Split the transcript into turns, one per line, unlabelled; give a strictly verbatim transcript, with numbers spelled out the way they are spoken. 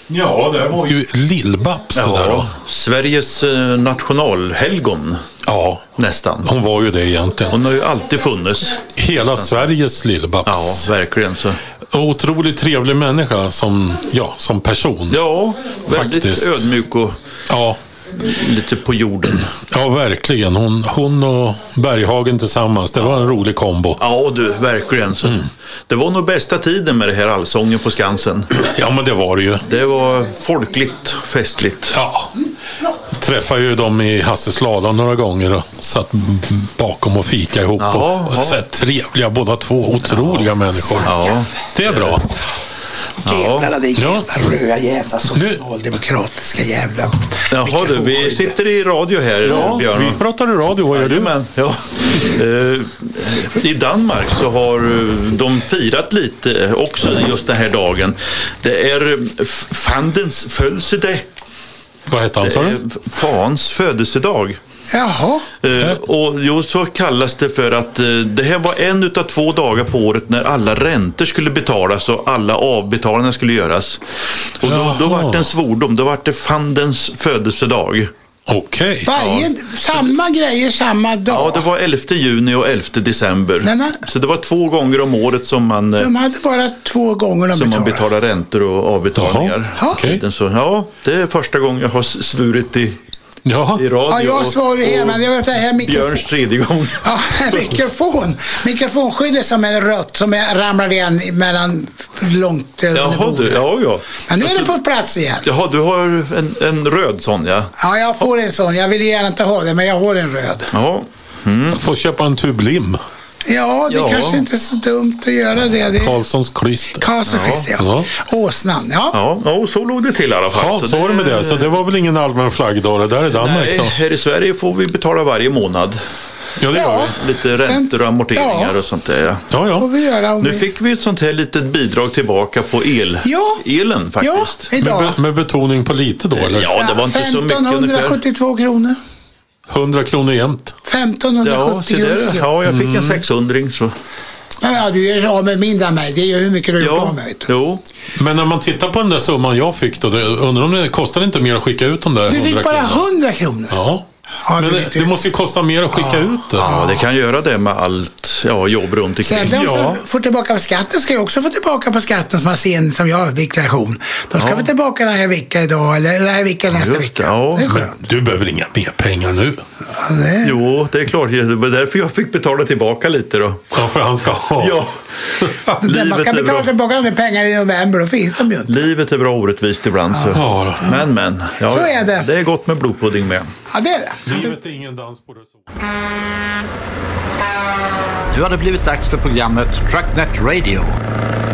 Ja, det var ju Lill-Babs det
Ja,
där då.
Sveriges eh, nationalhelgon.
Ja,
nästan.
Hon var ju det egentligen.
Hon har ju alltid funnits.
Hela nästan. Sveriges Lill-Babs.
Ja, verkligen så.
Otroligt trevlig människa som, ja, som person.
Ja, väldigt
faktiskt.
Ödmjuk och
ja.
lite på jorden.
Ja, verkligen. Hon, hon och Berghagen tillsammans, det var en rolig kombo.
Ja, du, verkligen. Så. Mm. Det var nog bästa tiden med det här allsången på Skansen.
Ja, men det var det ju.
Det var folkligt, festligt.
Ja. Träffade ju dem i Hasselsladan några gånger och satt bakom och fika ihop. Ja, och, och ja. Så trevliga båda två, otroliga ja. människor. Ja. Det är bra.
Jävlarna, det är jävla ja. röda jävla socialdemokratiska jävla.
Jaha du, vi sitter i radio här,
ja,
Björn.
Vi pratar i radio, vad gör du?
Men, ja. I Danmark så har de firat lite också just den här dagen. Det är Fandens födelsedag.
Vad heter han, sa du?
Fans födelsedag.
Jaha.
Uh, och jo, så kallas det för att uh, det här var en utav två dagar på året när alla räntor skulle betalas och alla avbetalningar skulle göras. Och då, då var det en svordom, då var det Fandens födelsedag.
Okej. Okay.
Varje, ja. Samma grejer samma dag.
Ja, det var elfte juni och elfte december. Nej, men, så det var två gånger om året som man...
De hade bara två gånger de
som
betalade.
man betalar räntor och avbetalningar.
Ja. Okay.
Så, ja, det är första gången jag har svurit i...
Ja.
I radio.
Ja, jag svarar ju hemma. Jag vet det här mikrofon.
Björns tredje gång.
Ja, mikrofon. Mikrofonskyddet som är rött som är, ramlar igen mellan långt
Jaha,
under
du, ja, ja.
Men nu är det på plats igen.
Jaha, du har en, en röd sån, ja.
Ja, jag får en sån. Jag vill gärna inte ha det, men jag har en röd.
Ja. Mm.
Jag får köpa en tub lim.
Ja, det ja. kanske inte är så dumt att göra det. det...
Karlssons klister.
Karlssons klister, ja. ja. Åsnan, ja.
Ja, ja, så låg det till i alla fall.
Ja, så, så var det med det. Så det var väl ingen allmän flaggdag det där i Danmark?
Nej,
då?
Här i Sverige får vi betala varje månad.
Ja, det
ja,
gör vi.
Lite räntor och amorteringar ja. och sånt där. Ja.
Ja, ja.
Får vi göra
nu
vi...
fick vi ett sånt här litet bidrag tillbaka på el.
Ja.
Elen faktiskt.
Ja, idag.
Med, med betoning på lite då, eller?
Ja, det var inte så mycket ungefär.
femtonhundrasjuttiotvå kronor.
hundra kronor jämt.
femtonhundrasjuttio
ja,
kronor.
Ja, jag fick
mm.
en sexhundring så.
Ja, du är av med mindre än mig. Det är ju hur mycket du
ja.
är av med.
Jo.
Men när man tittar på den där summan jag fick då, det, undrar om det kostar inte mer att skicka ut de där
du
hundra
fick bara
kronor.
hundra kronor?
Ja. Ja, men det, det måste ju kosta mer att skicka ja. ut det.
Ja, det kan göra det med allt ja, jobb runt omkring.
Sen de som
ja.
får tillbaka på skatten ska ju också få tillbaka på skatten som har sin, som jag har deklaration. De ska ja. få tillbaka den här veckan idag eller den här veckan nästa vecka.
Ja.
Det är skönt.
Du behöver inga mer pengar nu.
Ja, det...
Jo, det är klart. Det var därför jag fick betala tillbaka lite då.
Ja, för han ska ha.
Ja.
När man ska betala tillbaka de pengar i november, då finns de ju inte.
Livet är bra orättvist ibland. Så.
Ja.
Men, men. Ja,
så är det.
Det är gott med blodpudding med.
Ja, det är det.
Livet är ingen dans på det så.
Nu har det blivit dags för programmet Trucknet Radio.